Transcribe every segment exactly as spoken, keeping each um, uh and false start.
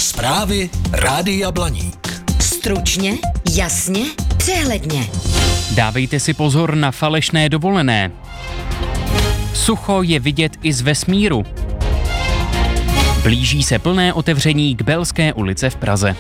Zprávy Rádia Blaník. Stručně, jasně, přehledně. Dávejte si pozor na falešné dovolené. Sucho je vidět i z vesmíru. Blíží se plné otevření Kbelské ulice v Praze.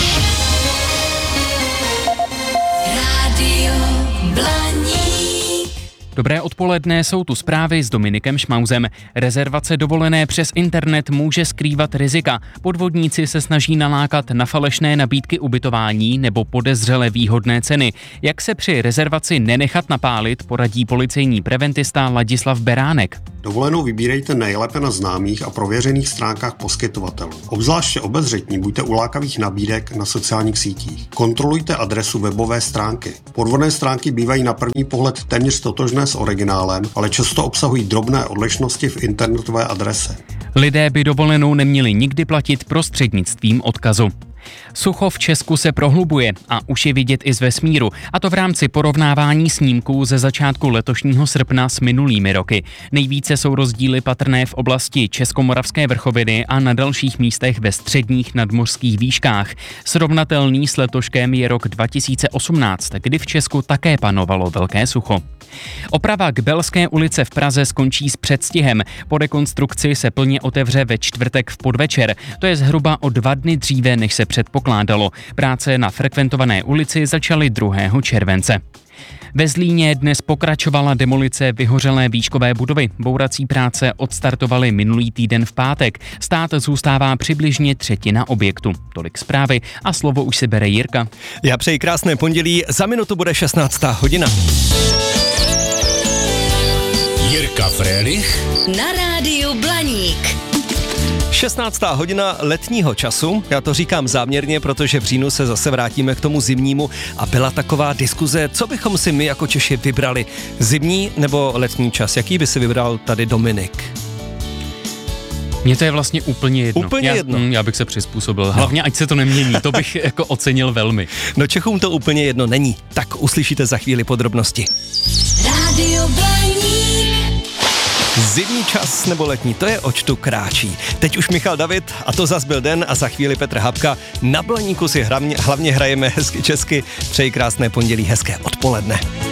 Rádio Blaník. Dobré odpoledne, jsou tu zprávy s Dominikem Šmauzem. Rezervace dovolené přes internet může skrývat rizika. Podvodníci se snaží nalákat na falešné nabídky ubytování nebo podezřele výhodné ceny. Jak se při rezervaci nenechat napálit, poradí policejní preventista Ladislav Beránek. Dovolenou vybírejte nejlépe na známých a prověřených stránkách poskytovatelů. Obzvláště obezřetní buďte u lákavých nabídek na sociálních sítích. Kontrolujte adresu webové stránky. Podvodné stránky bývají na první pohled téměř totožné s originálem, ale často obsahují drobné odlišnosti v internetové adrese. Lidé by dovolenou neměli nikdy platit prostřednictvím odkazu. Sucho v Česku se prohlubuje a už je vidět i z vesmíru, a to v rámci porovnávání snímků ze začátku letošního srpna s minulými roky. Nejvíce jsou rozdíly patrné v oblasti Českomoravské vrchoviny a na dalších místech ve středních nadmořských výškách. Srovnatelný s letoškem je rok dva tisíce osmnáct, kdy v Česku také panovalo velké sucho. Oprava Kbelské ulice v Praze skončí s předstihem. Po rekonstrukci se plně otevře ve čtvrtek v podvečer. To je zhruba o dva dny dříve, než se předpokládalo. Práce na frekventované ulici začaly druhého července. Ve Zlíně dnes pokračovala demolice vyhořelé výškové budovy. Bourací práce odstartovaly minulý týden v pátek. Stát zůstává přibližně třetina objektu. Tolik zprávy a slovo už si bere Jirka. Já přeji krásné pondělí, za minutu bude šestnáctá hodina. Jirka Frélich Na rádiu Blaník. šestnáctá hodina letního času, já to říkám záměrně, protože v říjnu se zase vrátíme k tomu zimnímu a byla taková diskuze, co bychom si my jako Češi vybrali, zimní nebo letní čas, jaký by si vybral tady Dominik? Mně to je vlastně úplně jedno. Úplně já, jedno. Mm, já bych se přizpůsobil, hlavně ať se to nemění, to bych jako ocenil velmi. No Čechům to úplně jedno není, tak uslyšíte za chvíli podrobnosti. Rádio Blaník. Zimní čas nebo letní, to je oč tu kráčí. Teď už Michal David a to zas byl den a za chvíli Petr Habka. Na Blaníku si hlavně, hlavně hrajeme hezky česky. Přeji krásné pondělí, hezké odpoledne.